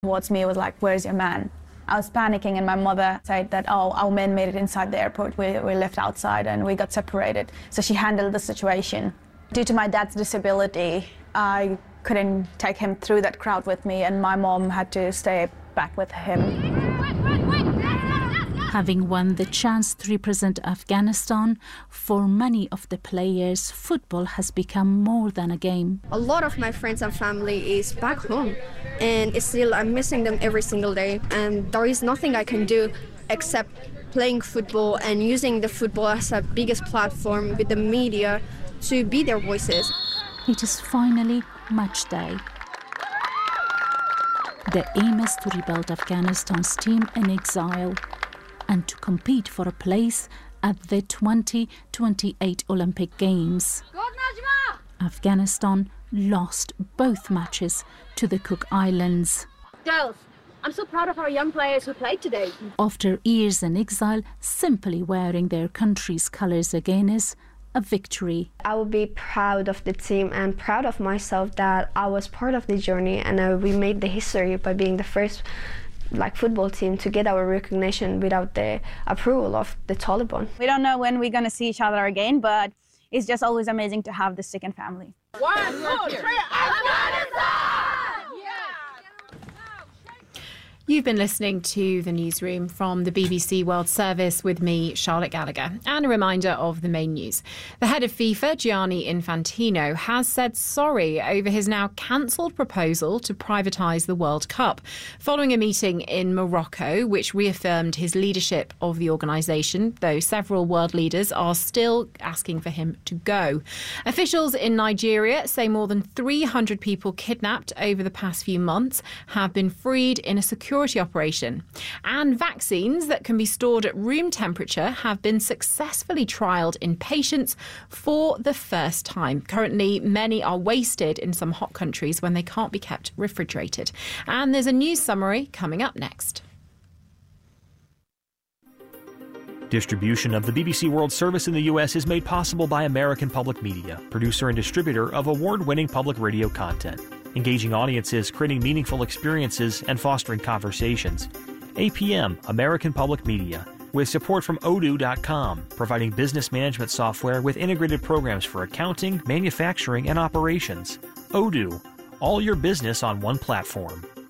towards me was like, "Where's your man?" I was panicking, and my mother said that, "Oh, our men made it inside the airport. We left outside and we got separated." So she handled the situation. Due to my dad's disability, I couldn't take him through that crowd with me, and my mom had to stay back with him. Having won the chance to represent Afghanistan, for many of the players, football has become more than a game. A lot of my friends and family is back home, and still I'm missing them every single day, and there is nothing I can do except playing football and using the football as a biggest platform with the media to be their voices. It is finally match day. The aim is to rebuild Afghanistan's team in exile and to compete for a place at the 2028 Olympic Games. Afghanistan lost both matches to the Cook Islands. Girls, I'm so proud of our young players who played today. After years in exile, simply wearing their country's colours again is a victory. I will be proud of the team and proud of myself that I was part of the journey, and we made the history by being the first football team to get our recognition without the approval of the Taliban. We don't know when we're going to see each other again, but it's just always amazing to have the second family. 1, 2, 3, Afghanistan! You've been listening to The Newsroom from the BBC World Service with me, Charlotte Gallagher. And a reminder of the main news. The head of FIFA, Gianni Infantino, has said sorry over his now cancelled proposal to privatise the World Cup, following a meeting in Morocco, which reaffirmed his leadership of the organisation, though several world leaders are still asking for him to go. Officials in Nigeria say more than 300 people kidnapped over the past few months have been freed in a security operation. And vaccines that can be stored at room temperature have been successfully trialled in patients for the first time. Currently, many are wasted in some hot countries when they can't be kept refrigerated. And there's a news summary coming up next. Distribution of the BBC World Service in the U.S. is made possible by American Public Media, producer and distributor of award-winning public radio content. Engaging audiences, creating meaningful experiences, and fostering conversations. APM, American Public Media, with support from Odoo.com, providing business management software with integrated programs for accounting, manufacturing, and operations. Odoo, all your business on one platform.